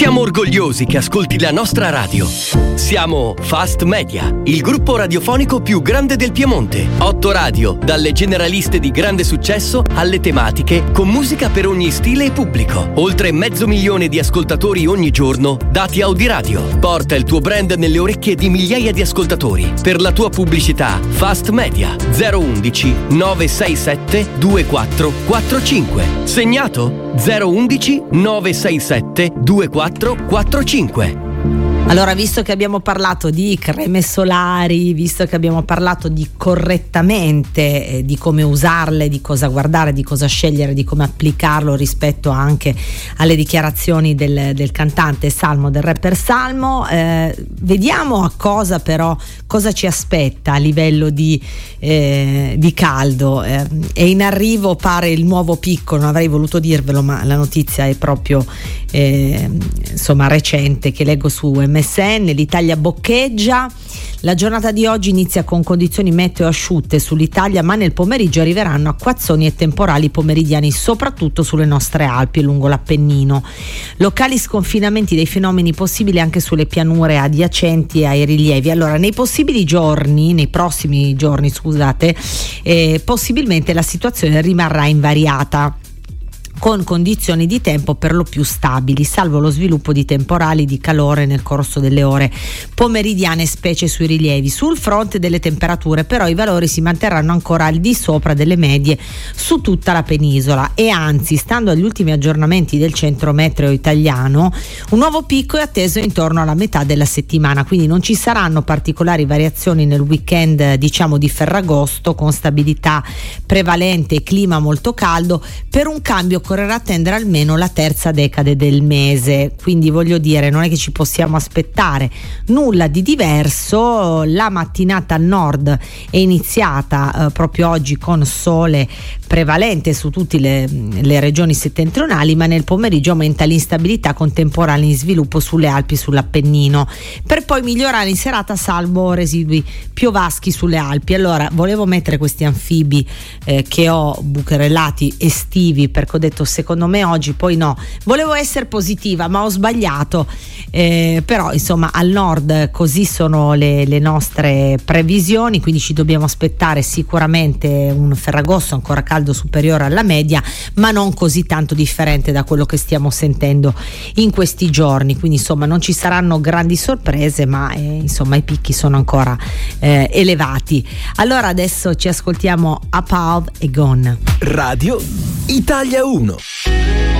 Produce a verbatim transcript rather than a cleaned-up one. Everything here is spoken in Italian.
Siamo orgogliosi che ascolti la nostra radio. Siamo Fast Media, il gruppo radiofonico più grande del Piemonte. Otto radio, dalle generaliste di grande successo alle tematiche, con musica per ogni stile e pubblico. Oltre mezzo milione di ascoltatori ogni giorno, dati Audiradio. Porta il tuo brand nelle orecchie di migliaia di ascoltatori. Per la tua pubblicità, Fast Media zero undici nove sei sette due quattro quattro cinque. Segnato? zero undici nove sei sette due quattro quattro cinque. Allora, visto che abbiamo parlato di creme solari, visto che abbiamo parlato di correttamente eh, di come usarle, di cosa guardare, di cosa scegliere, di come applicarlo rispetto anche alle dichiarazioni del, del cantante Salmo, del rapper Salmo, eh, vediamo a cosa però cosa ci aspetta a livello di, eh, di caldo. Eh, è in arrivo, pare, il nuovo picco, non avrei voluto dirvelo, ma la notizia è proprio eh, insomma recente, che leggo su M S N. L'Italia boccheggia. La giornata di oggi inizia con condizioni meteo asciutte sull'Italia, ma nel pomeriggio arriveranno acquazzoni e temporali pomeridiani soprattutto sulle nostre Alpi e lungo l'Appennino. Locali sconfinamenti dei fenomeni possibili anche sulle pianure adiacenti ai rilievi. Allora, nei possibili giorni, nei prossimi giorni, scusate, eh, possibilmente la situazione rimarrà invariata, con condizioni di tempo per lo più stabili, salvo lo sviluppo di temporali di calore nel corso delle ore pomeridiane, specie sui rilievi. Sul fronte delle temperature però i valori si manterranno ancora al di sopra delle medie su tutta la penisola e anzi, stando agli ultimi aggiornamenti del centro meteo italiano, un nuovo picco è atteso intorno alla metà della settimana, quindi non ci saranno particolari variazioni nel weekend, diciamo, di Ferragosto, con stabilità prevalente e clima molto caldo. Per un cambio occorrerà attendere almeno la terza decade del mese, quindi voglio dire, non è che ci possiamo aspettare nulla di diverso. La mattinata al nord è iniziata eh, proprio oggi con sole prevalente su tutte le, le regioni settentrionali, ma nel pomeriggio aumenta l'instabilità con temporali in sviluppo sulle Alpi e sull'Appennino, per poi migliorare in serata salvo residui piovaschi sulle Alpi. Allora, volevo mettere questi anfibi eh, che ho bucherellati estivi, perché ho detto secondo me oggi, poi no, volevo essere positiva ma ho sbagliato, eh, però insomma al nord così sono le, le nostre previsioni, quindi ci dobbiamo aspettare sicuramente un Ferragosto ancora caldo superiore alla media, ma non così tanto differente da quello che stiamo sentendo in questi giorni, quindi insomma non ci saranno grandi sorprese, ma eh, insomma i picchi sono ancora eh, elevati. Allora adesso ci ascoltiamo Up Out e Gone. Radio Italia uno.